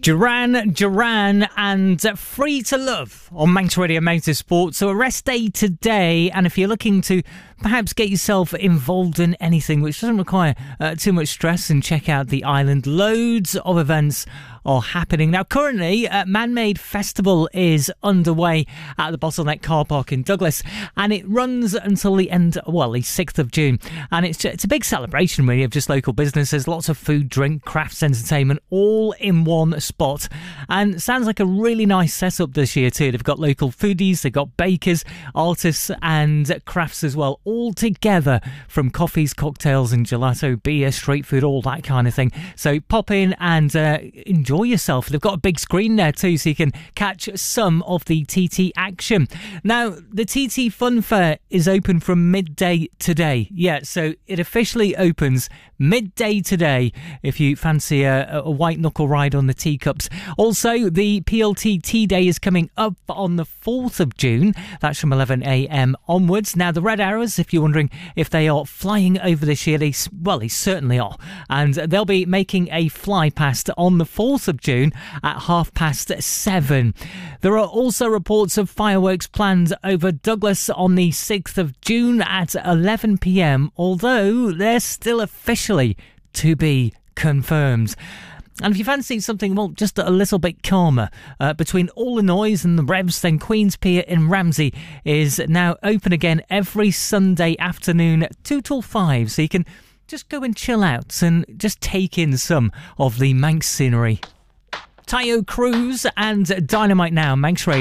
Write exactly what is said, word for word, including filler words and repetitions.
Duran Duran and Free to Love on Manx Radio Motorsport. So a rest day today, and if you're looking to perhaps get yourself involved in anything which doesn't require uh, too much stress, and check out the island, loads of events are happening. Now currently uh, Man-Made Festival is underway at the Bottleneck car park in Douglas, and it runs until the end, well, the sixth of June, and it's it's a big celebration really of just local businesses, lots of food, drink, crafts, entertainment, all in one spot. And sounds like a really nice setup this year too. They've got local foodies, they've got bakers, artists and crafts as well, all together, from coffees, cocktails and gelato, beer, street food, all that kind of thing. So pop in and uh, enjoy yourself. They've got a big screen there too, so you can catch some of the T T action. Now the T T Fun Fair is open from midday today. Yeah, so it officially opens midday today if you fancy a, a white knuckle ride on the teacups. Also, the P L T Tea Day is coming up on the fourth of June. That's from eleven a m onwards. Now the Red Arrows, if you're wondering if they are flying over this year, they, well, they certainly are, and they'll be making a fly past on the fourth of June at half past seven. There are also reports of fireworks planned over Douglas on the sixth of June at eleven p m, although they're still officially to be confirmed. And if you fancy something, well, just a little bit calmer, uh, between all the noise and the revs, then Queen's Pier in Ramsey is now open again every Sunday afternoon, two till five, so you can just go and chill out and just take in some of the Manx scenery. Tayo Cruz and Dynamite now, Manx Radio.